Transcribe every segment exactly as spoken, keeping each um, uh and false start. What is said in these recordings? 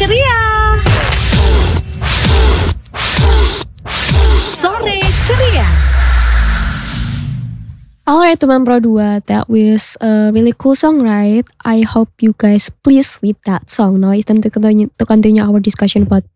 ceria. Sore ceria. Alright teman Pro dua, that was a really cool song, right? I hope you guys pleased with that song. Now it's time to continue to continue our discussion about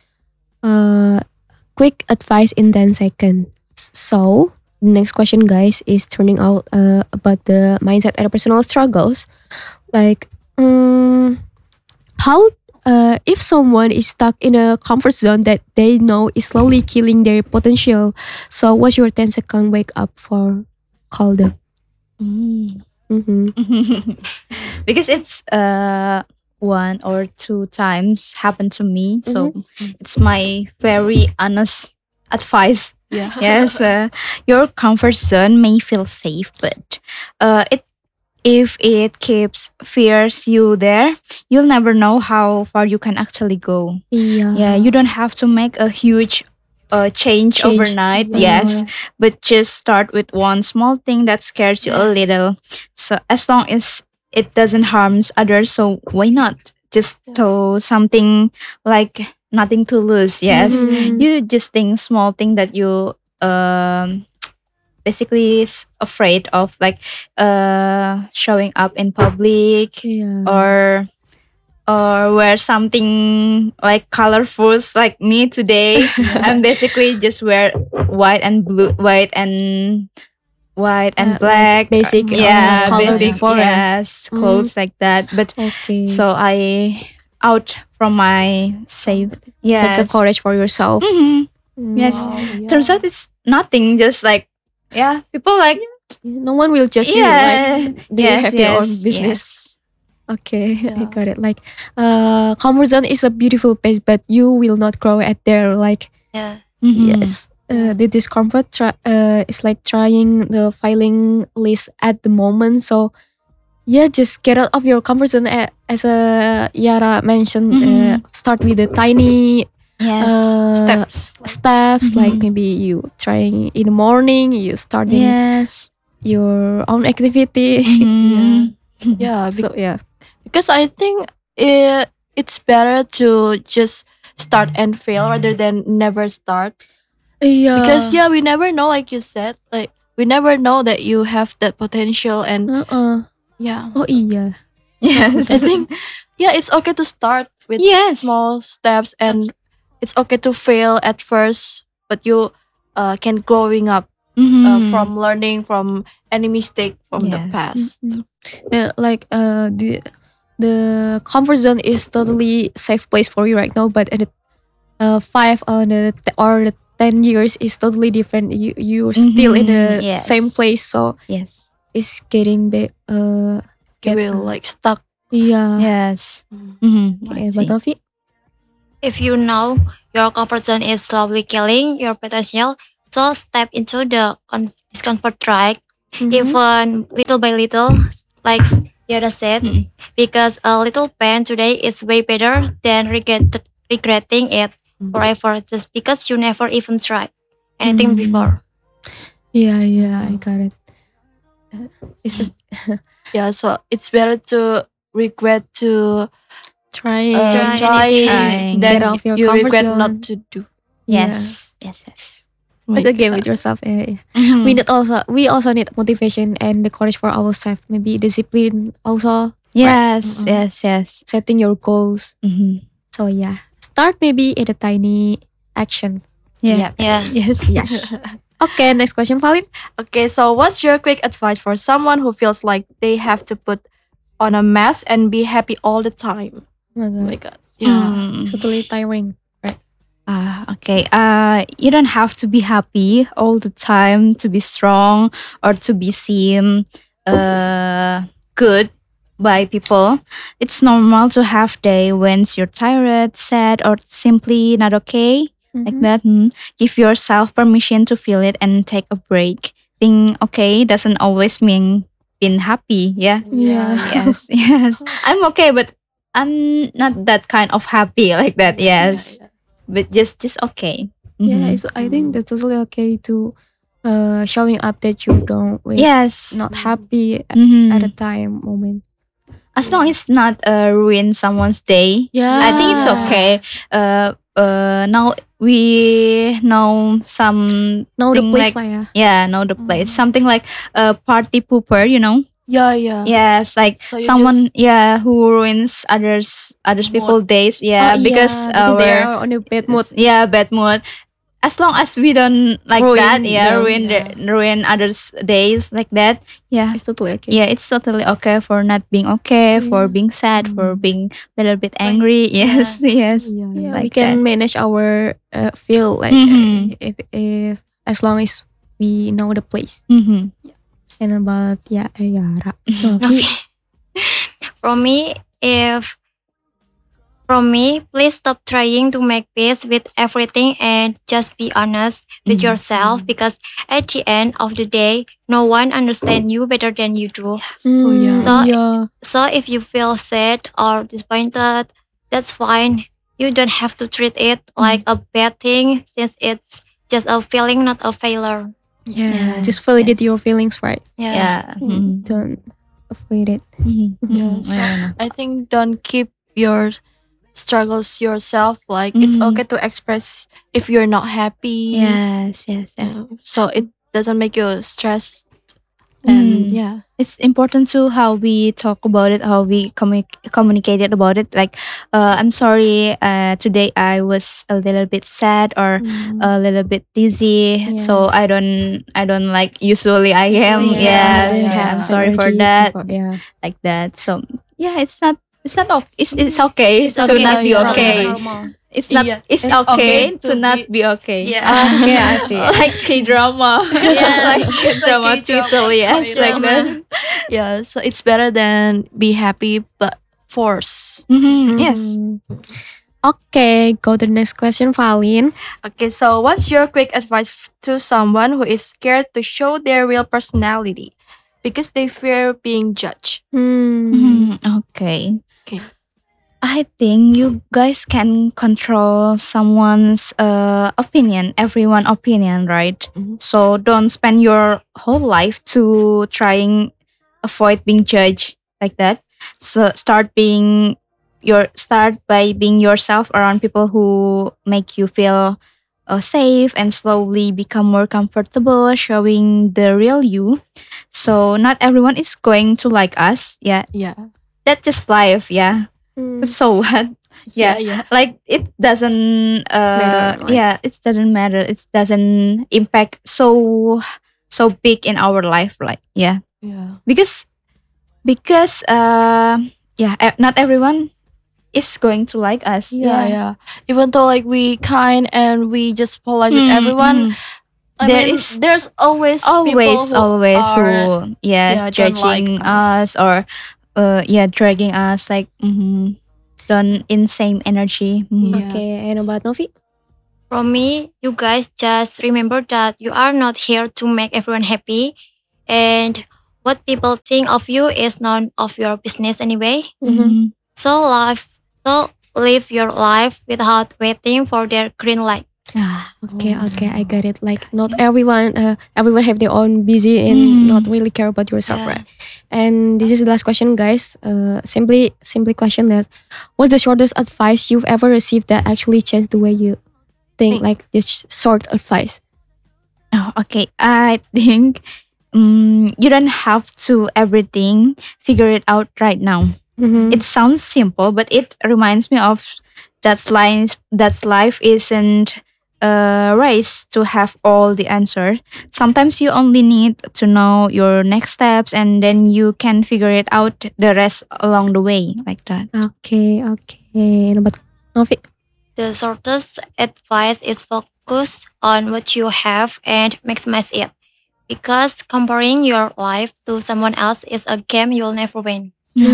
uh quick advice in ten seconds. So next question, guys, is turning out uh, about the mindset and personal struggles. Like, um, how uh, if someone is stuck in a comfort zone that they know is slowly killing their potential. So what's your ten second wake up for call them? Mm. Mm-hmm. Because it's uh one or two times happened to me, so it's my very honest advice. Yeah. Yes, uh, your comfort zone may feel safe, but uh, it if it keeps fears you there, you'll never know how far you can actually go. Yeah. Yeah, you don't have to make a huge uh, change, Change. overnight. Yeah. Yes, but just start with one small thing that scares you a little. So as long as it doesn't harm others, so why not? Just do something like nothing to lose. Yes, Mhm. you just think small thing that you um basically is afraid of, like uh showing up in public Yeah. or or wear something like colorful like me today. I'm basically just wear white and blue, white and white and Uh, like black. basic, uh, yeah, color basic, before, eh? yes, clothes like that. But Okay. so I out from my safe. Take a Yes. courage for yourself. Mhm. Yes. Wow, yeah. Turns out it's nothing. Just like yeah, people like No one will judge you. yeah, Like they yes, have yes, their own business. yes. Okay, I Yeah. got it. Like, uh, comfort zone is a beautiful place, but you will not grow at there. Like, Yeah. Mhm. yes, uh, the discomfort try, uh, is like trying the filing list at the moment. So, yeah, just get out of your comfort zone. a- As uh, Yara mentioned, uh, Mhm. start with the tiny Yes. uh, Steps. steps. Like Mhm. maybe you trying in the morning, you starting Yes. your own activity. Mhm. Yeah, be- So yeah. because I think it, it's better to just start and fail rather than never start. Yeah. Because yeah, we never know, like you said, like we never know that you have that potential, and Uh-uh. yeah, Oh iya. Yes. I think yeah, it's okay to start with Yes. small steps, and it's okay to fail at first, but you uh, can growing up uh, Mhm. from learning from any mistake from the Yeah. past. Mm-mm. Yeah, like uh the the comfort zone is totally safe place for you right now, but at the uh five or the t- or the ten years is totally different. You you're still in the Mhm. Yes. same place, so Yes. it's getting big. Uh, You get will uh, like stuck. yeah. Yes. Mm. Mhm. Okay, I but see. Novi. If you know your comfort zone is slowly killing your potential, so step into the con- discomfort track, Mhm. even little by little, like Yara said, Mhm. because a little pain today is way better than regret- regretting it forever just because you never even tried anything Mhm. before. Yeah, yeah, I got it. Uh, It's a, Yeah, so it's better to regret to trying uh, Try try anything. than Get off your you comfort regret zone. not to do. Yes. Yes. Yes. But Like, again, uh, with yourself, eh, Mhm. we need also we also need motivation and the courage for ourselves. Maybe discipline also, Yes. Mhm. Yes. Yes. setting your goals. Mhm. So yeah, start maybe at a tiny action. Yeah. Yeah. Yes. Yes. Okay, next question, Valin. Okay, so what's your quick advice for someone who feels like they have to put on a mask and be happy all the time? Oh my Oh god, my god. Yeah. Mm. it's totally tiring. Ah, okay. Uh, you don't have to be happy all the time to be strong or to be seen uh, good by people. It's normal to have day when you're tired, sad, or simply not okay. Like Mhm. that. Mm. Give yourself permission to feel it and take a break. Being okay doesn't always mean being happy. Yeah. Yeah. Yes. Yes. I'm okay, but I'm not that kind of happy like that. Yes. Yeah, yeah. But just just okay. Yeah, Mhm. it's, I think that's totally okay to uh showing up that you don't really Yes. not happy a- Mhm. at a time moment. as long as not uh, ruin someone's day. Yeah. I think it's okay. Uh, uh, now we know some Know the thing place like lah ya. yeah, know the place. Something like a party pooper, you know. Yeah, yeah. Yes, like So you someone just- yeah who ruins others others Mood. people days. Yeah, Oh, because yeah, because they our are on a bad mood. yeah bad mood. As long as we don't like Ruin that, yeah, them, ruin yeah. The, ruin others days like that. Yeah, It's totally okay. yeah, it's totally okay for not being okay, for Yeah. being sad, for Mm. being a little bit angry. Yes, yes. Yeah, Yeah, yeah. we like can that. manage our uh, feel like Mhm. uh, if if as long as we know the place. Mm-hmm. And about yeah, uh, Yara. Novi. Okay. From me, if from me, please stop trying to make peace with everything and just be honest with Mhm. yourself, because at the end of the day, no one understands you better than you do. So yeah. Mm, So- yeah. So if you feel sad or disappointed, that's fine. You don't have to treat it like a bad thing, since it's just a feeling, not a failure. Yeah, Yes, just validate yes. your feelings, right? Yeah. Yeah. Mhm. Don't avoid it. Mhm. Yeah, Mhm. so- I know. I think don't keep your struggles yourself. Like it's Mhm. okay to express if you're not happy. Yes, yes, yes. Uh, So it doesn't make you stressed. And Mm. yeah. It's important to how we talk about it, how we commu- communicated about it. Like, uh, I'm sorry, uh, today I was a little bit sad or Mm. a little bit dizzy, so I don't, I don't like usually I am. Usually, yes, yeah, yeah, yeah. I'm sorry for Energy that, for- yeah. like that. So yeah, it's not, it's not, okay. It's it's okay It's to okay. not be Yeah, okay. yeah. Normal. It's not, Yeah, it's, it's okay, okay to, to not be- be okay. Yeah. Okay, I see. Like K drama, Yeah. like K drama Like K-drama, title, yes, like that. K-drama. Yeah. So it's better than be happy but force. Mhm, Yes. Mhm. Okay, go to the next question, Valin. Okay, so what's your quick advice to someone who is scared to show their real personality because they fear being judged? Hmm. Mhm, Okay. Okay. I think you guys can control someone's uh, opinion, everyone opinion, right? Mhm. So don't spend your whole life to trying avoid being judged like that. So start being your start by being yourself around people who make you feel uh, safe, and slowly become more comfortable showing the real you. So not everyone is going to like us. Yeah, Yeah. that's just life. Yeah. Hmm. So what? Yeah. Yeah. Like it doesn't uh Matter, like- yeah, it doesn't matter. It doesn't impact so so big in our life, like yeah. Yeah. Because because uh yeah, e- not everyone is going to like us. Yeah, yeah. Even though like we kind and we just polite with Mm, everyone, mm. I There mean, is there's always people always who always are, who yes yeah, don't like judging us. us. or uh yeah dragging us like mm done in same energy. Mhm. Yeah. Okay, and about Novi? From me, you guys just remember that you are not here to make everyone happy, and what people think of you is none of your business anyway. Mhm. So life, so live your life without waiting for their green light. Ah, Okay, okay, I got it. Like not everyone, uh, everyone have their own busy Mhm. and not really care about yourself, Yeah. right? And this is the last question, guys. Uh, simply, simply question that: what's the shortest advice you've ever received that actually changed the way you think? Think. Like this short advice. Oh, okay. I think um, you don't have to everything figure it out right now. Mhm. It sounds simple, but it reminds me of that lines that life isn't a race to have all the answer. Sometimes you only need to know your next steps, and then you can figure it out the rest along the way, like that. Okay, okay. And about Novi? The shortest advice is focus on what you have and maximize it. Because comparing your life to someone else is a game you'll never win.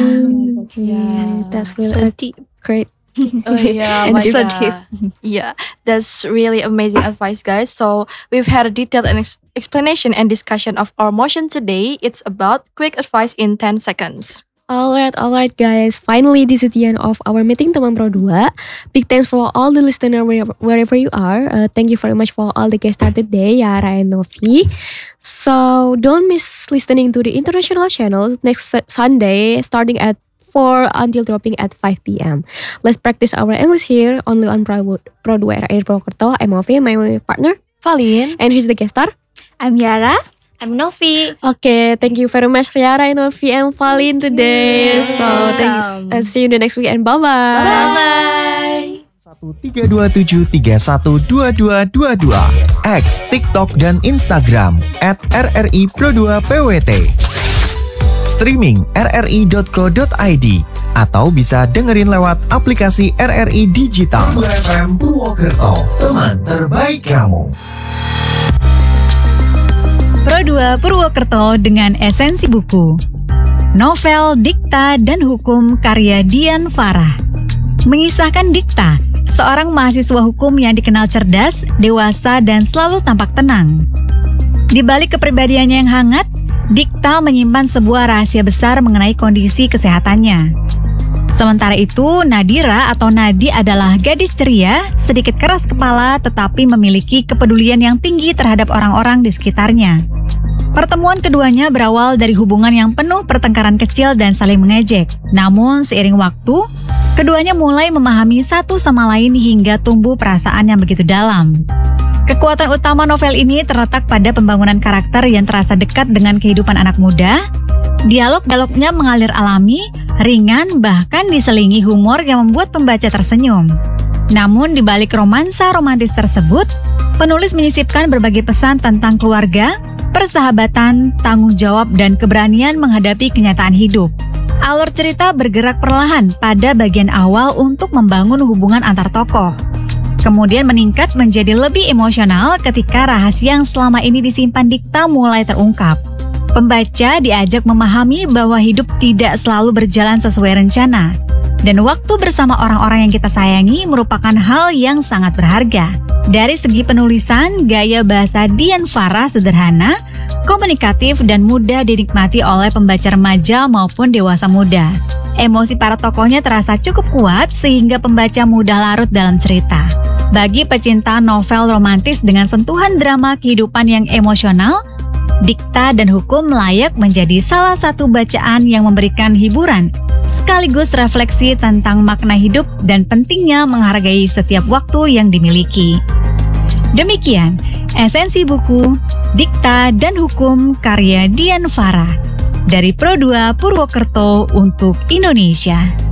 Mm, Yeah. yeah, that's really So a deep. great. Oh yeah, And my so God. deep. Yeah, that's really amazing advice, guys. So we've had a detailed and ex- explanation and discussion of our motion today. It's about quick advice in ten seconds. Alright, alright guys. Finally, this is the end of our meeting Teman Pro two. Big thanks for all the listener wherever, wherever you are. Uh, thank you very much for all the guest star today, Yara and Novi. So don't miss listening to the international channel next Su- Sunday starting at four until dropping at five p.m. Let's practice our English here only on Pro dua R R I Purwokerto. I'm Ovi, my partner. Valin. And who's the guest star? I'm Yara. I'm Novi. Okay, thank you very much Yara, Novi, and Valin today. So thanks. Uh, see you in the next week and bye-bye. Bye-bye. satu tiga dua tujuh tiga satu dua dua dua dua X, TikTok, dan Instagram at R R I Pro dua P W T. Streaming r r i dot co dot i d atau bisa dengerin lewat aplikasi R R I Digital. Pro dua F M Purwokerto, teman terbaik kamu. Pro dua Purwokerto dengan esensi buku. Novel Dikta dan Hukum karya Dian Farah. Mengisahkan Dikta, seorang mahasiswa hukum yang dikenal cerdas, dewasa, dan selalu tampak tenang. Di balik kepribadiannya yang hangat, Dikta menyimpan sebuah rahasia besar mengenai kondisi kesehatannya. Sementara itu, Nadira atau Nadi adalah gadis ceria, sedikit keras kepala tetapi memiliki kepedulian yang tinggi terhadap orang-orang di sekitarnya. Pertemuan keduanya berawal dari hubungan yang penuh pertengkaran kecil dan saling mengejek. Namun, seiring waktu, keduanya mulai memahami satu sama lain hingga tumbuh perasaan yang begitu dalam. Kekuatan utama novel ini terletak pada pembangunan karakter yang terasa dekat dengan kehidupan anak muda. Dialog-dialognya mengalir alami, ringan, bahkan diselingi humor yang membuat pembaca tersenyum. Namun di balik romansa romantis tersebut, penulis menyisipkan berbagai pesan tentang keluarga, persahabatan, tanggung jawab, dan keberanian menghadapi kenyataan hidup. Alur cerita bergerak perlahan pada bagian awal untuk membangun hubungan antar tokoh. Kemudian meningkat menjadi lebih emosional ketika rahasia yang selama ini disimpan Dikta mulai terungkap. Pembaca diajak memahami bahwa hidup tidak selalu berjalan sesuai rencana. Dan waktu bersama orang-orang yang kita sayangi merupakan hal yang sangat berharga. Dari segi penulisan, gaya bahasa Dian Farah sederhana, komunikatif, dan mudah dinikmati oleh pembaca remaja maupun dewasa muda. Emosi para tokohnya terasa cukup kuat sehingga pembaca mudah larut dalam cerita. Bagi pecinta novel romantis dengan sentuhan drama kehidupan yang emosional, Dikta dan Hukum layak menjadi salah satu bacaan yang memberikan hiburan, sekaligus refleksi tentang makna hidup dan pentingnya menghargai setiap waktu yang dimiliki. Demikian, esensi buku Dikta dan Hukum karya Dian Farah dari Pro dua Purwokerto untuk Indonesia.